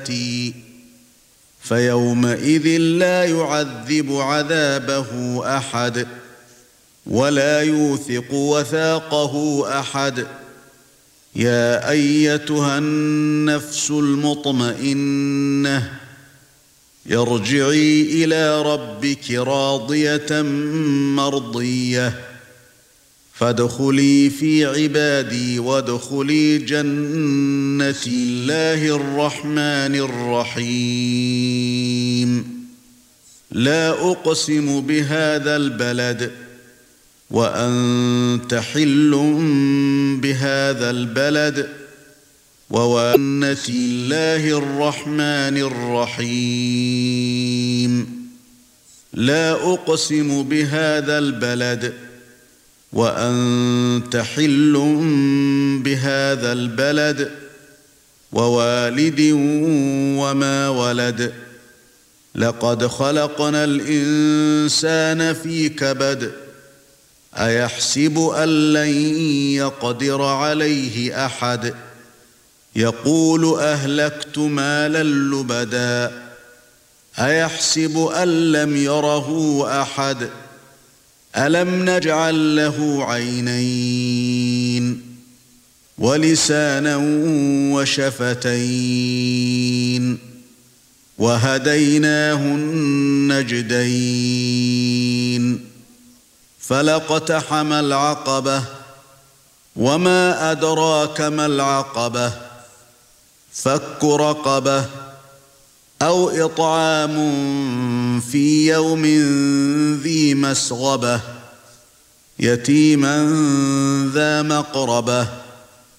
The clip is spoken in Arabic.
فيومئذ لا يعذب عذابه أحد ولا يوثق وثاقه أحد. يا أيتها النفس المطمئنة ارجعي إلى ربك راضية مرضية فادخلي في عبادي وادخلي جنتي. الله الرحمن الرحيم. لا أقسم بهذا البلد وأنت حل بهذا البلد ووالنتي. الله الرحمن الرحيم. لا أقسم بهذا البلد وأنت حل بهذا البلد ووالد وما ولد. لقد خلقنا الإنسان في كبد. أيحسب أن لن يقدر عليه أحد. يقول أهلكت مالا لبدا. أيحسب أن لم يره أحد. ألم نجعل له عينين ولسانا وشفتين وهديناه النجدين. فلاقتحم العقبة وما أدراك ما العقبة. فك رقبة أو إطعام في يوم ذي مسغبة يتيما ذا مقربة